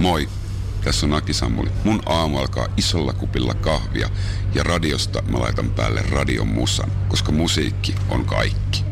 Moi, tässä on Aki Sammuli. Mun aamu alkaa isolla kupilla kahvia ja radiosta mä laitan päälle radion musan, koska musiikki on kaikki.